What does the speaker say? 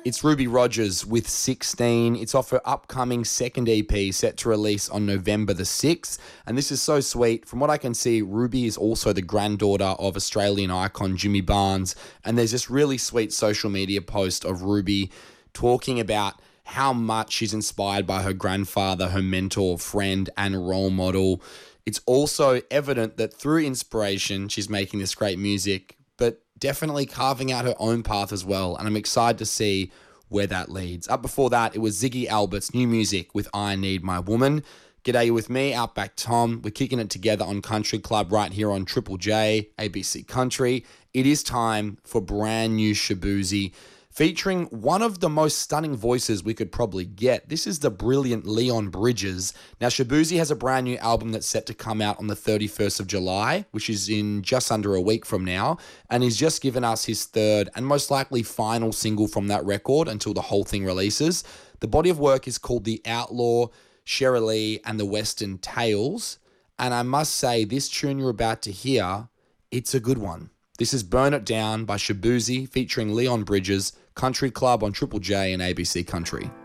It's Ruby Rogers with 16. It's off her upcoming second EP set to release on November the 6th. And this is so sweet. From what I can see, Ruby is also the granddaughter of Australian icon Jimmy Barnes. And there's this really sweet social media post of Ruby talking about how much she's inspired by her grandfather, her mentor, friend, and role model. It's also evident that through inspiration, she's making this great music, but definitely carving out her own path as well. And I'm excited to see where that leads. Up before that, it was Ziggy Albert's new music with I Need My Woman. G'day, you with me, Outback Tom. We're kicking it together on Country Club right here on Triple J, ABC Country. It is time for brand new Shaboozey, featuring one of the most stunning voices we could probably get. This is the brilliant Leon Bridges. Now, Shaboozey has a brand new album that's set to come out on the 31st of July, which is in just under a week from now, and he's just given us his third and most likely final single from that record until the whole thing releases. The body of work is called The Outlaw, Shirley, and the Western Tales, and I must say, this tune you're about to hear, it's a good one. This is Burn It Down by Shaboozey featuring Leon Bridges, Country Club on Triple J and ABC Country.